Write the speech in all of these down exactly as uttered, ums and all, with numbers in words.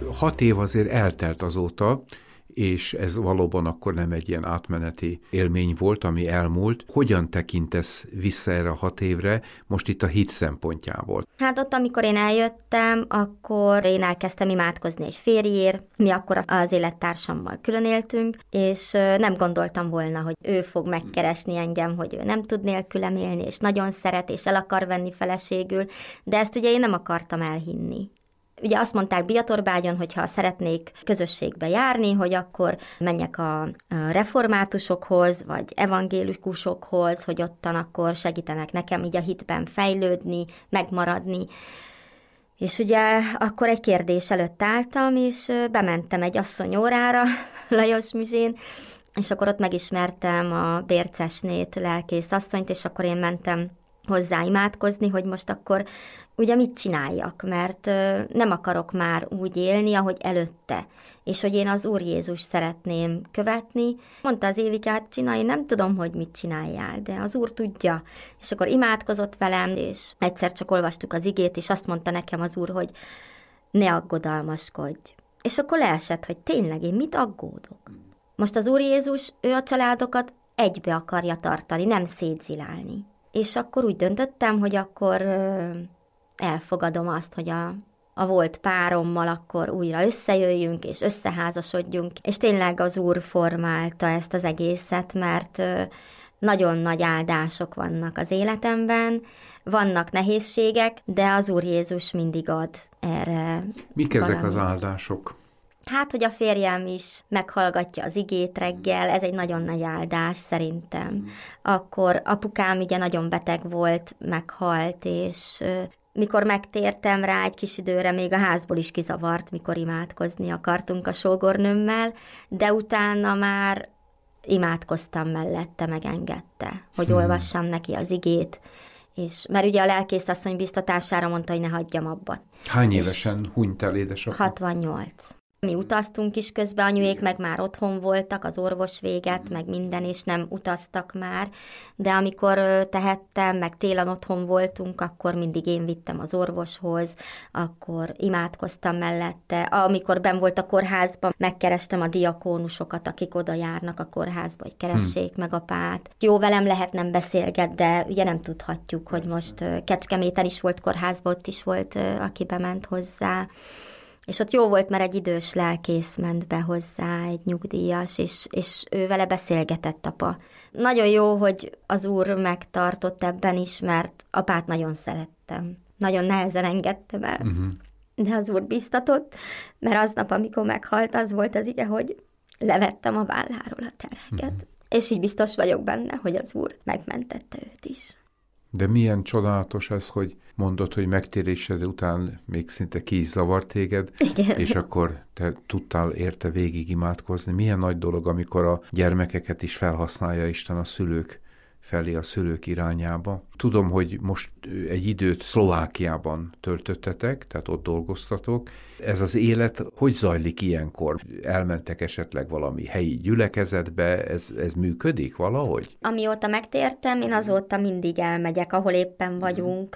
Hat év azért eltelt azóta, és ez valóban akkor nem egy ilyen átmeneti élmény volt, ami elmúlt. Hogyan tekintesz vissza erre a hat évre, most itt a hit szempontjából? Hát ott, amikor én eljöttem, akkor én elkezdtem imádkozni egy férjér, mi akkor az élettársammal külön éltünk, és nem gondoltam volna, hogy ő fog megkeresni engem, hogy ő nem tud nélkülem élni, és nagyon szeret, és el akar venni feleségül, de ezt ugye én nem akartam elhinni. Ugye azt mondták Biatorbágyon, hogy ha szeretnék közösségbe járni, hogy akkor menjek a reformátusokhoz, vagy evangélikusokhoz, hogy ottan akkor segítenek nekem így a hitben fejlődni, megmaradni. És ugye akkor egy kérdés előtt álltam, és bementem egy asszony órára, Lajos Mizsén, és akkor ott megismertem a Bércesnét, lelkész asszonyt, és akkor én mentem hozzá imádkozni, hogy most akkor ugye mit csináljak, mert nem akarok már úgy élni, ahogy előtte, és hogy én az Úr Jézus szeretném követni. Mondta az Évike, hát csinálj, nem tudom, hogy mit csináljál, de az Úr tudja. És akkor imádkozott velem, és egyszer csak olvastuk az igét, és azt mondta nekem az Úr, hogy ne aggodalmaskodj. És akkor leesett, hogy tényleg én mit aggódok? Most az Úr Jézus, ő a családokat egybe akarja tartani, nem szétzilálni. És akkor úgy döntöttem, hogy akkor elfogadom azt, hogy a, a volt párommal akkor újra összejöjjünk, és összeházasodjunk. És tényleg az Úr formálta ezt az egészet, mert nagyon nagy áldások vannak az életemben, vannak nehézségek, de az Úr Jézus mindig ad erre. Mik ezek az áldások? Hát, hogy a férjem is meghallgatja az igét reggel, ez egy nagyon nagy áldás szerintem. Akkor apukám ugye nagyon beteg volt, meghalt, és mikor megtértem rá egy kis időre, még a házból is kizavart, mikor imádkozni akartunk a sógornőmmel, de utána már imádkoztam mellette, megengedte, hogy hmm. olvassam neki az igét, és, mert ugye a lelkész asszony biztatására mondta, hogy ne hagyjam abba. Hány évesen hunyt el édesapja? hatvannyolc. Mi utaztunk is közben, anyuék meg már otthon voltak, az orvos véget, meg minden, és nem utaztak már, de amikor tehettem, meg télen otthon voltunk, akkor mindig én vittem az orvoshoz, akkor imádkoztam mellette. Amikor benn volt a kórházban, megkerestem a diakónusokat, akik oda járnak a kórházba, hogy keressék hm. meg apát. Jó, velem lehet nem beszélget, de ugye nem tudhatjuk, hogy most Kecskeméten is volt kórházban, ott is volt, aki bement hozzá. És ott jó volt, mert egy idős lelkész ment be hozzá, egy nyugdíjas, és, és ő vele beszélgetett apa. Nagyon jó, hogy az Úr megtartott ebben is, mert apát nagyon szerettem. Nagyon nehezen engedtem el. Uh-huh. De az Úr biztatott, mert aznap, amikor meghalt, az volt az ige, hogy levettem a válláról a terheket. Uh-huh. És így biztos vagyok benne, hogy az Úr megmentette őt is. De milyen csodálatos ez, hogy mondod, hogy megtérésed után még szinte ki is zavart téged, igen. És akkor te tudtál érte végig imádkozni. Milyen nagy dolog, amikor a gyermekeket is felhasználja Isten a szülők felé, a szülők irányába. Tudom, hogy most egy időt Szlovákiában töltöttetek, tehát ott dolgoztatok. Ez az élet hogy zajlik ilyenkor? Elmentek esetleg valami helyi gyülekezetbe? Ez, ez működik valahogy? Amióta megtértem, én azóta mindig elmegyek, ahol éppen vagyunk.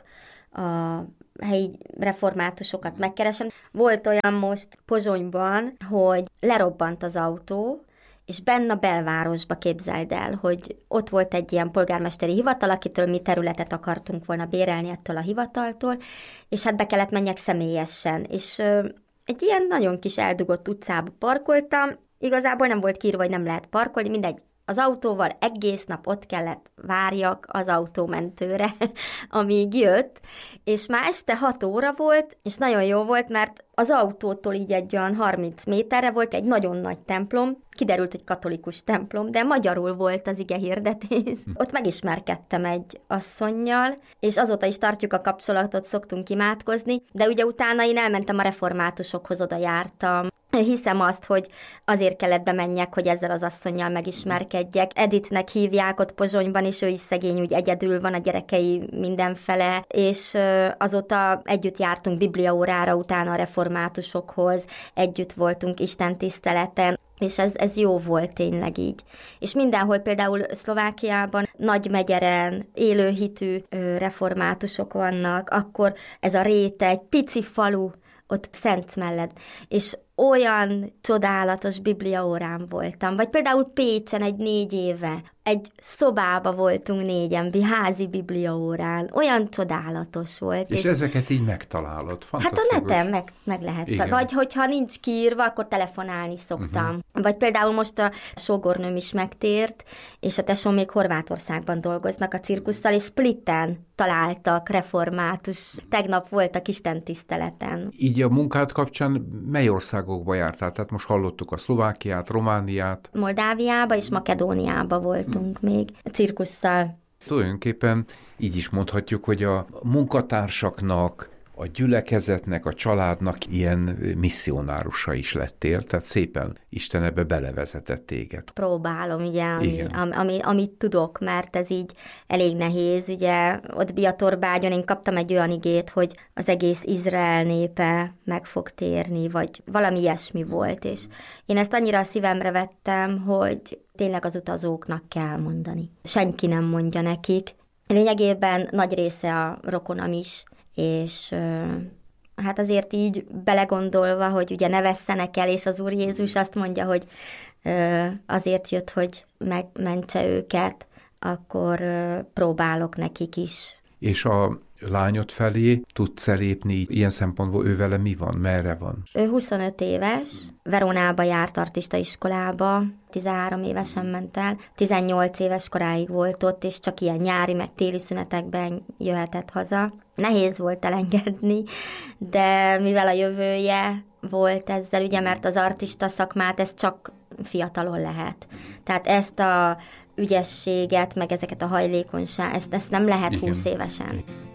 A helyi reformátusokat megkeresem. Volt olyan most Pozsonyban, hogy lerobbant az autó, és benne a belvárosba, képzeld el, hogy ott volt egy ilyen polgármesteri hivatal, akitől mi területet akartunk volna bérelni ettől a hivataltól, és hát be kellett menjek személyesen, és ö, egy ilyen nagyon kis eldugott utcába parkoltam, igazából nem volt kiírva, hogy nem lehet parkolni, mindegy, az autóval egész nap ott kellett várjak az autómentőre, amíg jött, és már este hat óra volt, és nagyon jó volt, mert az autótól így egy olyan harminc méterre volt egy nagyon nagy templom, kiderült, hogy katolikus templom, de magyarul volt az ige hirdetés. Ott megismerkedtem egy asszonnyal, és azóta is tartjuk a kapcsolatot, szoktunk imádkozni, de ugye utána én elmentem a reformátusokhoz, oda jártam. Hiszem azt, hogy azért kellett bemenjek, hogy ezzel az asszonnyal megismerkedjek. Editnek hívják ott Pozsonyban, és ő is szegény, úgy egyedül van, a gyerekei mindenfele, és azóta együtt jártunk bibliaórára, utána a reformátusokhoz, együtt voltunk istentiszteleten, és ez, ez jó volt tényleg így. És mindenhol, például Szlovákiában, Nagymegyeren élőhitű reformátusok vannak, akkor ez a réte, egy pici falu, ott Szent mellett, és olyan csodálatos bibliaórán voltam. Vagy például Pécsen egy négy éve, egy szobába voltunk négyen, házi bibliaórán. Olyan csodálatos volt. És, és ezeket így megtalálod. Hát a neten meg, meg lehet. Igen. Vagy hogyha nincs kiírva, akkor telefonálni szoktam. Uh-huh. Vagy például most a sógornőm is megtért, és a tesóm még Horvátországban dolgoznak a cirkusszal, és Splitten találtak református. Tegnap voltak istentiszteleten. Így a munkád kapcsán mely országokba jártál? Tehát most hallottuk a Szlovákiát, Romániát. Moldáviába és Makedóniába voltunk hmm. még cirkusszal. Tulajdonképpen így is mondhatjuk, hogy a munkatársaknak, a gyülekezetnek, a családnak ilyen misszionárusa is lettél, tehát szépen Isten ebbe belevezetett téged. Próbálom, ugye, ami, ami, amit tudok, mert ez így elég nehéz, ugye, ott Biatorbágyon én kaptam egy olyan igét, hogy az egész Izrael népe meg fog térni, vagy valami ilyesmi volt, és én ezt annyira a szívemre vettem, hogy tényleg az utazóknak kell mondani. Senki nem mondja nekik. Lényegében nagy része a rokonam is, és hát azért így belegondolva, hogy ugye ne vesszenek el, és az Úr Jézus azt mondja, hogy azért jött, hogy megmentse őket, akkor próbálok nekik is. És a lányod felé tudsz elépni, ilyen szempontból ő vele mi van, merre van? Ő huszonöt éves, Veronába járt artista iskolába, tizenhárom évesen ment el, tizennyolc éves koráig volt ott, és csak ilyen nyári, meg téli szünetekben jöhetett haza. Nehéz volt elengedni, de mivel a jövője volt ezzel, ugye, mert az artista szakmát ez csak fiatalon lehet. Tehát ezt a ügyességet, meg ezeket a hajlékonyság, ezt, ezt nem lehet húsz évesen.